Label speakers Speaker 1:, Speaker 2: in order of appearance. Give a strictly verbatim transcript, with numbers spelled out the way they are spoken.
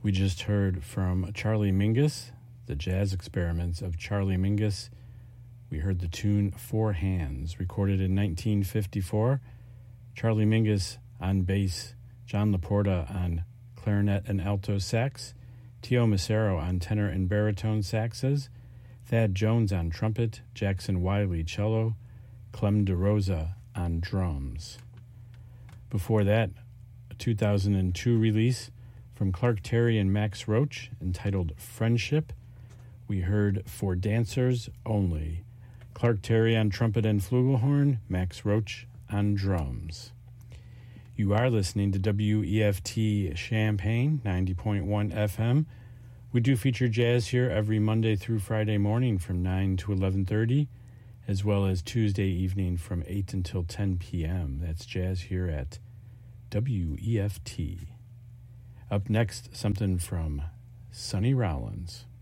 Speaker 1: We just heard from Charlie Mingus, the jazz experiments of Charlie Mingus. We heard the tune Four Hands, recorded in nineteen fifty-four. Charlie Mingus on bass, John Laporta on clarinet and alto sax, Tio Macero on tenor and baritone saxes, Thad Jones on trumpet, Jackson Wiley cello, Clem DeRosa on drums. Before that, a two thousand two release from Clark Terry and Max Roach entitled Friendship. We heard For Dancers Only. Clark Terry on trumpet and flugelhorn, Max Roach on drums. You are listening to W E F T Champaign, ninety point one F M. We do feature jazz here every Monday through Friday morning from nine to eleven thirty, as well as Tuesday evening from eight until ten p.m. That's jazz here at W E F T. Up next, something from Sonny Rollins.